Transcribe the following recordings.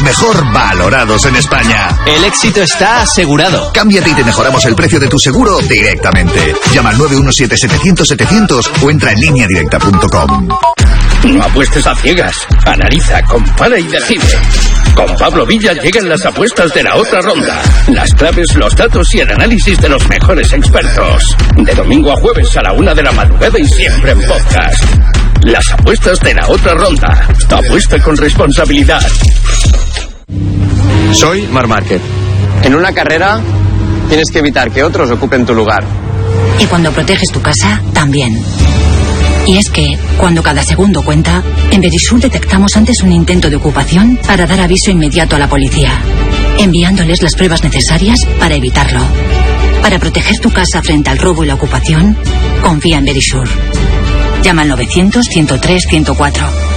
mejor valorados en España. El éxito está asegurado. Cámbiate y te mejoramos el precio de tu seguro directamente. Llama al 917-700-700 o entra en lineadirecta.com. No apuestes a ciegas. Analiza, compara y decide. Con Pablo Villa llegan las apuestas de la otra ronda. Las claves, los datos y el análisis de los mejores expertos. De domingo a jueves a la 1 de la madrugada y siempre en podcast. Las apuestas de la otra ronda. Apuesta con responsabilidad. Soy Marc Márquez. En una carrera tienes que evitar que otros ocupen tu lugar. Y cuando proteges tu casa, también. Y es que, cuando cada segundo cuenta, en Verisur detectamos antes un intento de ocupación para dar aviso inmediato a la policía, enviándoles las pruebas necesarias para evitarlo. Para proteger tu casa frente al robo y la ocupación, confía en Verisur. Llama al 900-103-104.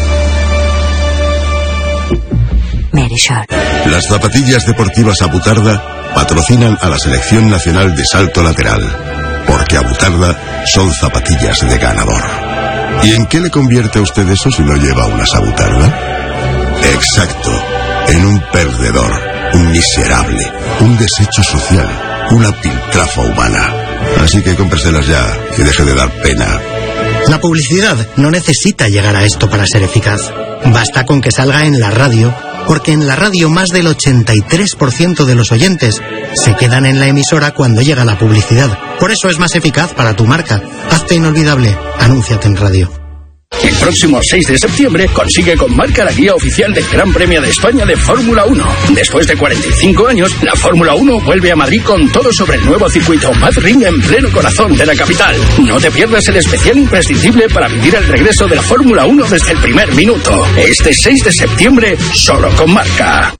Verisur. Las zapatillas deportivas Abutarda patrocinan a la Selección Nacional de Salto Lateral, porque Abutarda son zapatillas de ganador. ¿Y en qué le convierte a usted eso si no lleva unas Abutarda? Exacto, en un perdedor, un miserable, un desecho social, una piltrafa humana. Así que cómpreselas ya y deje de dar pena. La publicidad no necesita llegar a esto para ser eficaz. Basta con que salga en la radio, porque en la radio más del 83% de los oyentes se quedan en la emisora cuando llega la publicidad. Por eso es más eficaz para tu marca. Hazte inolvidable. Anúnciate en radio. El próximo 6 de septiembre consigue con Marca la guía oficial del Gran Premio de España de Fórmula 1. Después de 45 años, la Fórmula 1 vuelve a Madrid con todo sobre el nuevo circuito Mad Ring en pleno corazón de la capital. No te pierdas el especial imprescindible para vivir el regreso de la Fórmula 1 desde el primer minuto. Este 6 de septiembre, solo con Marca.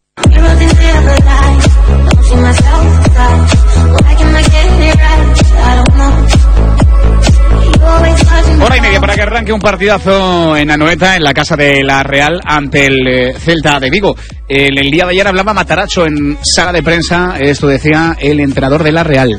Hora y media para que arranque un partidazo en Anoeta, en la casa de la Real, ante el Celta de Vigo. El día de ayer hablaba Matarazzo en sala de prensa, esto decía el entrenador de la Real.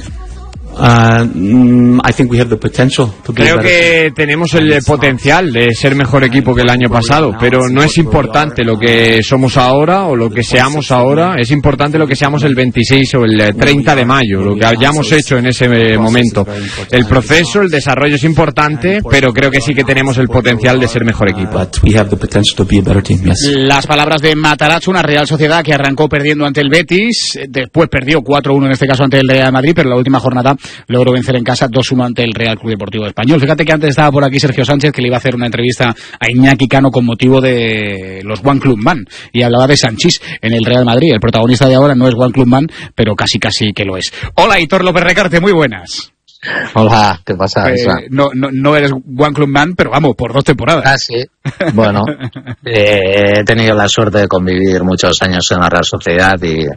Creo que tenemos el potencial de ser mejor equipo que el año pasado, pero no es importante lo que somos ahora o lo que seamos ahora, es importante lo que seamos el 26 o el 30 de mayo, lo que hayamos hecho en ese momento. El proceso, el desarrollo es importante, pero creo que sí que tenemos el potencial de ser mejor equipo. Las palabras de Matarazzo, una Real Sociedad que arrancó perdiendo ante el Betis, después perdió 4-1 en este caso ante el Real Madrid, pero la última jornada logró vencer en casa 2-1 ante el Real Club Deportivo Español. Fíjate que antes estaba por aquí Sergio Sánchez, que le iba a hacer una entrevista a Iñaki Cano con motivo de los One Club Man, y hablaba de Sanchís en el Real Madrid. El protagonista de ahora no es One Club Man, pero casi que lo es. Hola, Aitor López Recarte, muy buenas. Hola, ¿qué pasa? No eres One Club Man, pero vamos, por 2 temporadas. Ah, sí. Bueno, he tenido la suerte de convivir muchos años en la Real Sociedad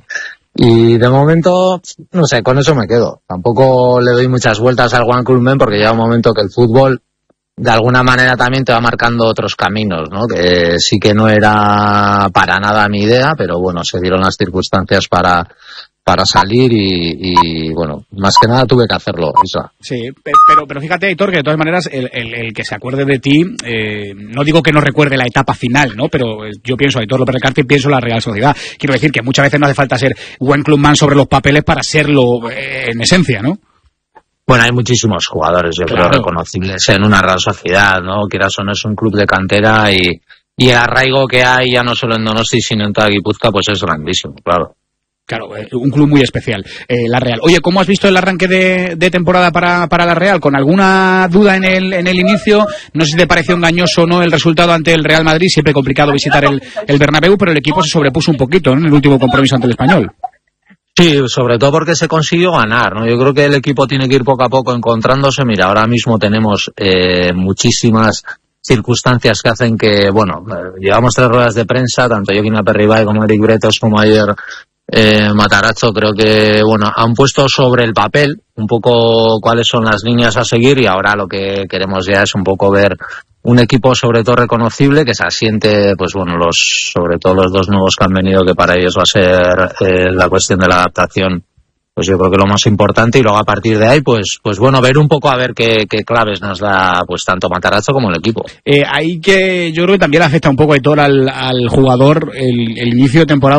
y de momento, no sé, con eso me quedo. Tampoco le doy muchas vueltas al One Club Man porque llega un momento que el fútbol de alguna manera también te va marcando otros caminos, ¿no? Que sí que no era para nada mi idea, pero bueno, se dieron las circunstancias para salir y bueno, más que nada tuve que hacerlo, Isa. Sí, pero fíjate, Aitor, que de todas maneras el que se acuerde de ti, no digo que no recuerde la etapa final, ¿no? Pero yo pienso Aitor López Recarte y pienso en la Real Sociedad. Quiero decir que muchas veces no hace falta ser buen clubman sobre los papeles para serlo en esencia, ¿no? Bueno, hay muchísimos jugadores, yo creo, reconocibles en una Real Sociedad, ¿no? Quieras o no, es un club de cantera y el arraigo que hay ya no solo en Donosti, sino en toda Guipúzcoa, pues es grandísimo, claro. Claro, un club muy especial, la Real. Oye, ¿cómo has visto el arranque de temporada para la Real? ¿Con alguna duda en el inicio? No sé si te pareció engañoso o no el resultado ante el Real Madrid. Siempre complicado visitar el Bernabéu, pero el equipo se sobrepuso un poquito, ¿no?, en el último compromiso ante el Español. Sí, sobre todo porque se consiguió ganar, ¿no? Yo creo que el equipo tiene que ir poco a poco encontrándose. Mira, ahora mismo tenemos muchísimas circunstancias que hacen que, bueno, llevamos 3 ruedas de prensa, tanto Joaquín Aperribay como Eric Bretos como ayer Matarazzo. Creo que, bueno, han puesto sobre el papel un poco cuáles son las líneas a seguir y ahora lo que queremos ya es un poco ver un equipo sobre todo reconocible que se asiente, pues bueno, sobre todo los 2 nuevos que han venido, que para ellos va a ser la cuestión de la adaptación, pues yo creo que lo más importante, y luego a partir de ahí pues bueno, ver un poco a ver qué claves nos da pues tanto Matarazzo como el equipo. Ahí que yo creo que también afecta un poco, Aitor, al jugador el inicio de temporada